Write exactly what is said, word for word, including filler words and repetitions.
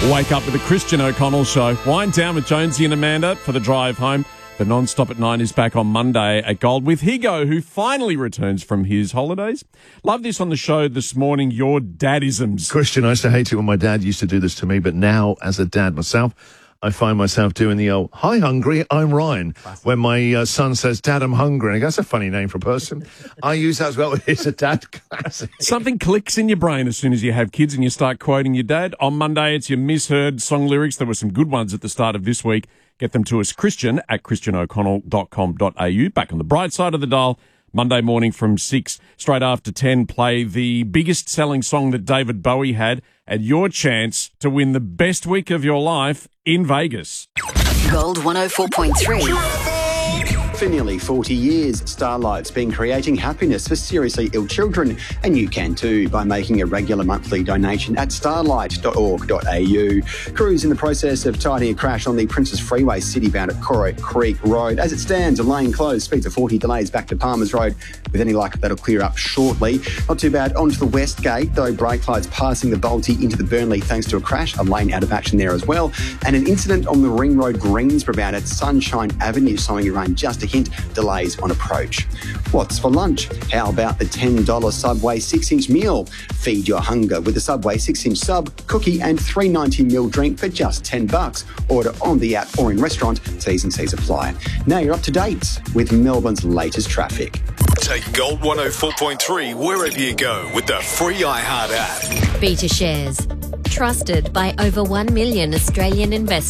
Wake up with the Christian O'Connell Show. Wind down with Jonesy and Amanda for the drive home. The Non-Stop at nine is back on Monday at Gold with Higo, who finally returns from his holidays. Love this on the show this morning, your dadisms. Christian, I used to hate it when my dad used to do this to me, but now, as a dad myself, I find myself doing the old, "Hi, hungry, I'm Ryan." Classic. When my uh, son says, "Dad, I'm hungry," and I go, "That's a funny name for a person." I use that as well. It's a dad classic. Something clicks in your brain as soon as you have kids and you start quoting your dad. On Monday, it's your misheard song lyrics. There were some good ones at the start of this week. Get them to us, Christian, at christian o'connell dot com dot a u. Back on the bright side of the dial, Monday morning from six, straight after ten, play the biggest selling song that David Bowie had, and your chance to win the best week of your life in Vegas. Gold one oh four point three. For nearly forty years, Starlight's been creating happiness for seriously ill children, and you can too by making a regular monthly donation at starlight dot org dot a u. Crews in the process of tidying a crash on the Princes Freeway city-bound at Coro Creek Road. As it stands, a lane closed, speeds of forty delays back to Palmers Road. With any luck, that'll clear up shortly. Not too bad onto the West Gate, though brake lights passing the Balti into the Burnley thanks to a crash, a lane out of action there as well. And an incident on the Ring Road Greensboro bound at Sunshine Avenue, slowing your rain just a hint, delays on approach. What's for lunch? How about the ten dollars Subway six inch meal? Feed your hunger with the Subway six inch sub, cookie and three ninety ml drink for just ten bucks. Order on the app or in restaurant. T's and C's apply. Now you're up to date with Melbourne's latest traffic. Take Gold one oh four point three wherever you go with the free iHeart app. Beta Shares. Trusted by over one million Australian investors.